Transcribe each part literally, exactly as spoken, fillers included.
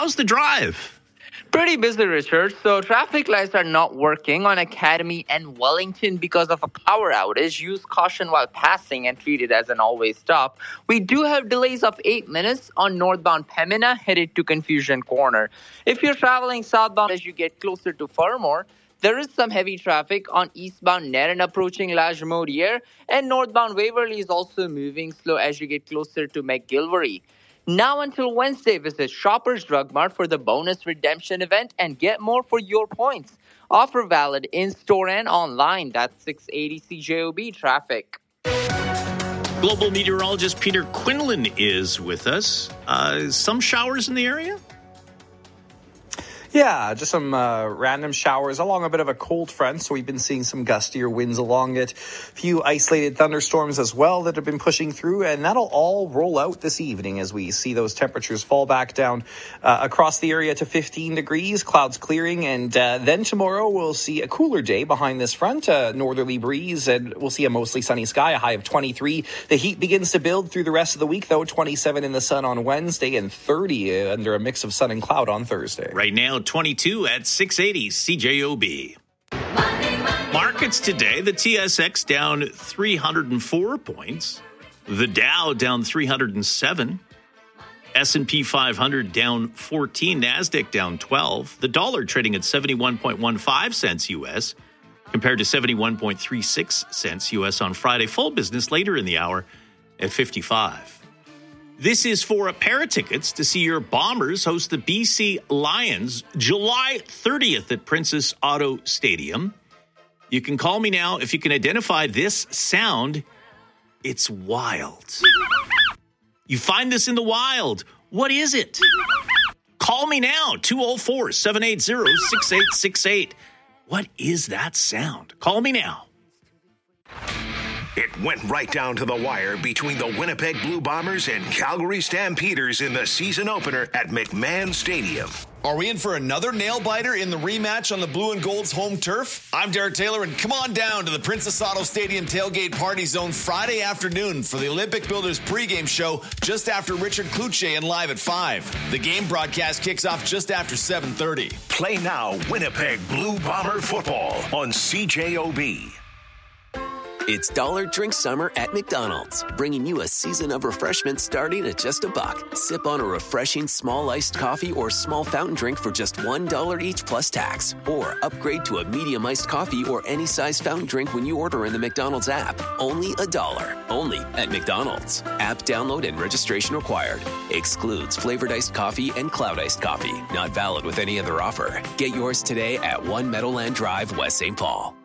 how's the drive? Pretty busy, Richard. So traffic lights are not working on Academy and Wellington because of a power outage. Use caution while passing and treat it as an always stop. We do have delays of eight minutes on northbound Pembina headed to Confusion Corner. If you're traveling southbound as you get closer to Farmore, there is some heavy traffic on eastbound Nerin approaching Lajemodiere, and northbound Waverly is also moving slow as you get closer to McGilvery. Now until Wednesday, visit Shoppers Drug Mart for the bonus redemption event and get more for your points. Offer valid in-store and online. That's six eighty C J O B traffic. Global meteorologist Peter Quinlan is with us. Uh, some showers in the area? Yeah, just some uh, random showers along a bit of a cold front, so we've been seeing some gustier winds along it. A few isolated thunderstorms as well that have been pushing through, and that'll all roll out this evening as we see those temperatures fall back down uh, across the area to fifteen degrees, clouds clearing, and uh, then tomorrow we'll see a cooler day behind this front, a northerly breeze, and we'll see a mostly sunny sky, a high of twenty-three. The heat begins to build through the rest of the week, though, twenty-seven in the sun on Wednesday and thirty under a mix of sun and cloud on Thursday. Right now, twenty-two at six eighty C J O B. Markets today, the T S X down three hundred four points. The Dow down three hundred seven. S and P five hundred down fourteen. NASDAQ down twelve. The dollar trading at seventy-one point one five cents U S compared to seventy-one point three six cents U S on Friday. Full business later in the hour at fifty-five. This is for a pair of tickets to see your Bombers host the B C Lions July thirtieth at Princess Auto Stadium. You can call me now if you can identify this sound. It's wild. You find this in the wild. What is it? Call me now, two oh four, seven eight zero, six eight six eight. What is that sound? Call me now. It went right down to the wire between the Winnipeg Blue Bombers and Calgary Stampeders in the season opener at McMahon Stadium. Are we in for another nail-biter in the rematch on the Blue and Gold's home turf? I'm Derek Taylor, and come on down to the Princess Auto Stadium tailgate party zone Friday afternoon for the Olympic Builders pregame show just after Richard Cloutier and Live at five. The game broadcast kicks off just after seven thirty. Play now Winnipeg Blue Bomber football on C J O B. It's Dollar Drink Summer at McDonald's, bringing you a season of refreshment starting at just a buck. Sip on a refreshing small iced coffee or small fountain drink for just one dollar each plus tax. Or upgrade to a medium iced coffee or any size fountain drink when you order in the McDonald's app. Only a dollar. Only at McDonald's. App download and registration required. Excludes flavored iced coffee and cloud iced coffee. Not valid with any other offer. Get yours today at One Meadowland Drive, West Saint Paul.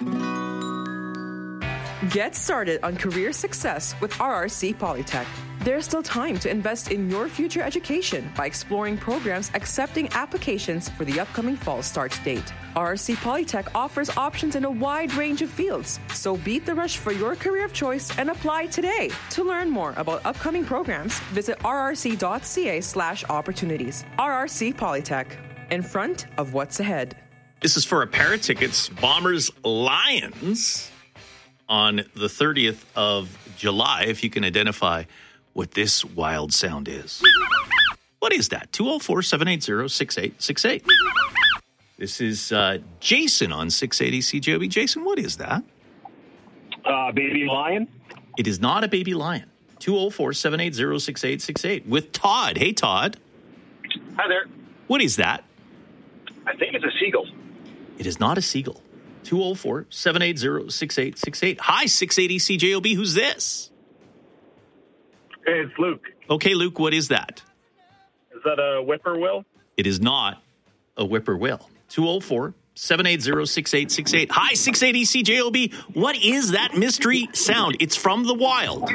Get started on career success with R R C Polytech. There's still time to invest in your future education by exploring programs accepting applications for the upcoming fall start date. R R C Polytech offers options in a wide range of fields, so beat the rush for your career of choice and apply today. To learn more about upcoming programs, visit rrc.ca slash opportunities. R R C Polytech, in front of what's ahead. This is for a pair of tickets, Bombers Lions, on the thirtieth of July, if you can identify what this wild sound is. What is that? two oh four, seven eight zero, six eight six eight. This is uh, Jason on six eighty C J O B. Jason, what is that? Uh, baby lion? It is not a baby lion. two oh four, seven eight zero, six eight six eight with Todd. Hey, Todd. Hi there. What is that? I think it's a seagull. It is not a seagull. two oh four, seven eight zero, six eight six eight. Hi, six eighty C J O B. Who's this? Hey, it's Luke. Okay, Luke, what is that? Is that a whippoorwill? It is not a whippoorwill. two oh four, seven eight zero, six eight six eight. Hi, six eighty C J O B. What is that mystery sound? It's from the wild.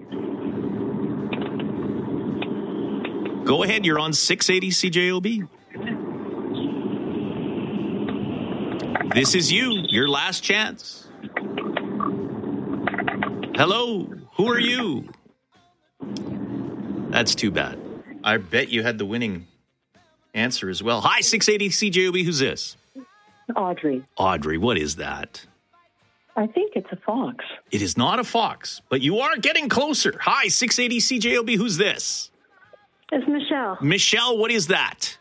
Go ahead, you're on six eighty C J O B. This is you, your last chance. Hello, who are you? That's too bad. I bet you had the winning answer as well. Hi, six eighty C J O B, who's this? Audrey. Audrey, what is that? I think it's a fox. It is not a fox, but you are getting closer. Hi, six eighty C J O B, who's this? It's Michelle. Michelle, what is that?